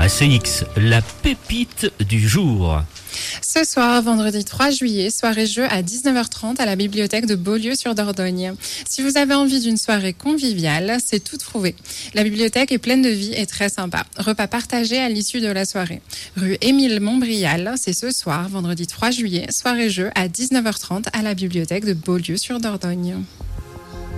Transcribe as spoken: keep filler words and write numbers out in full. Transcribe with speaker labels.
Speaker 1: C X, la pépite du jour.
Speaker 2: Ce soir, vendredi trois juillet, soirée-jeu à dix-neuf heures trente à la bibliothèque de Beaulieu-sur-Dordogne. Si vous avez envie d'une soirée conviviale, c'est tout trouvé. La bibliothèque est pleine de vie et très sympa. Repas partagés à l'issue de la soirée. Rue Émile Montbrial, c'est ce soir, vendredi trois juillet, soirée-jeu à dix-neuf heures trente à la bibliothèque de Beaulieu-sur-Dordogne.